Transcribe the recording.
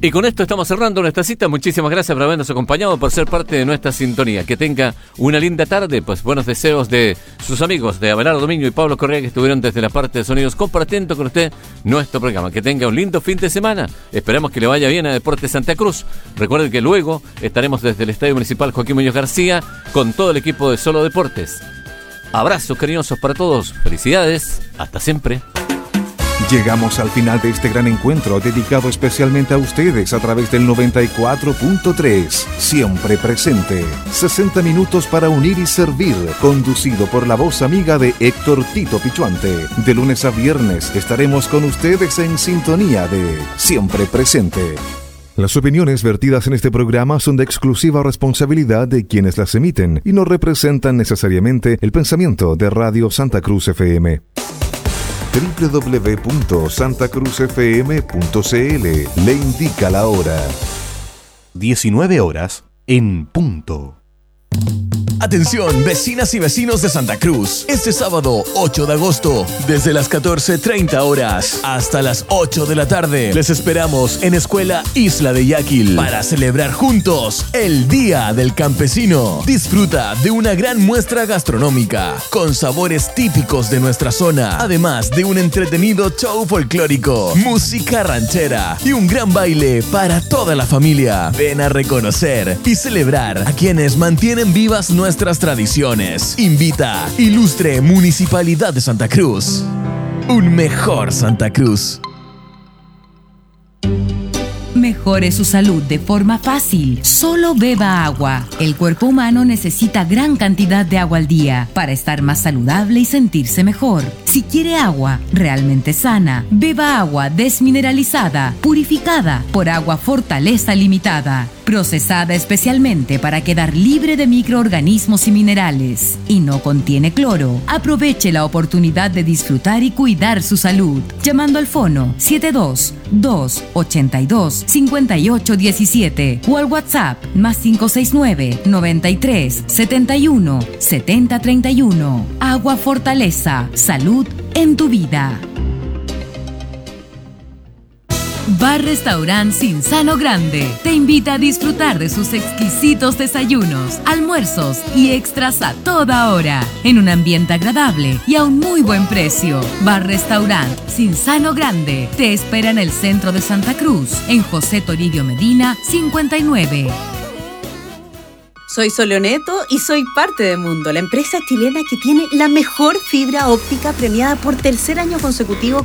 Y con esto estamos cerrando nuestra cita. Muchísimas gracias por habernos acompañado, por ser parte de nuestra sintonía. Que tenga una linda tarde. Pues buenos deseos de sus amigos de Abelardo Domingo y Pablo Correa, que estuvieron desde la parte de sonidos compartiendo con usted nuestro programa. Que tenga un lindo fin de semana. Esperamos que le vaya bien a Deportes Santa Cruz. Recuerden que luego estaremos desde el Estadio Municipal Joaquín Muñoz García con todo el equipo de Solo Deportes. Abrazos cariñosos para todos. Felicidades. Hasta siempre. Llegamos al final de este gran encuentro dedicado especialmente a ustedes a través del 94.3. Siempre presente. 60 minutos para unir y servir. Conducido por la voz amiga de Héctor Tito Pichuante. De lunes a viernes estaremos con ustedes en sintonía de Siempre Presente. Las opiniones vertidas en este programa son de exclusiva responsabilidad de quienes las emiten y no representan necesariamente el pensamiento de Radio Santa Cruz FM. www.santacruzfm.cl le indica la hora. 19 horas en punto. Atención, vecinas y vecinos de Santa Cruz. Este sábado 8 de agosto, desde las 14:30 horas hasta las 8 de la tarde, les esperamos en Escuela Isla de Yaquil para celebrar juntos el Día del Campesino. Disfruta de una gran muestra gastronómica con sabores típicos de nuestra zona, además de un entretenido show folclórico, música ranchera y un gran baile para toda la familia. Ven a reconocer y celebrar a quienes mantienen vivas nuestras tradiciones. Invita Ilustre Municipalidad de Santa Cruz. Un mejor Santa Cruz. Mejore su salud de forma fácil. Solo beba agua. El cuerpo humano necesita gran cantidad de agua al día para estar más saludable y sentirse mejor. Si quiere agua realmente sana, beba agua desmineralizada, purificada por Agua Fortaleza Limitada, procesada especialmente para quedar libre de microorganismos y minerales, y no contiene cloro. Aproveche la oportunidad de disfrutar y cuidar su salud, llamando al fono 72-282-5817 o al WhatsApp +569 93 71 70 31. Agua Fortaleza, salud en tu vida. Bar Restaurant Cinzano Grande te invita a disfrutar de sus exquisitos desayunos, almuerzos y extras a toda hora, en un ambiente agradable y a un muy buen precio. Bar Restaurant Cinzano Grande te espera en el centro de Santa Cruz, en José Toribio Medina 59. Soy Soleoneto y soy parte de Mundo, la empresa chilena que tiene la mejor fibra óptica premiada por tercer año consecutivo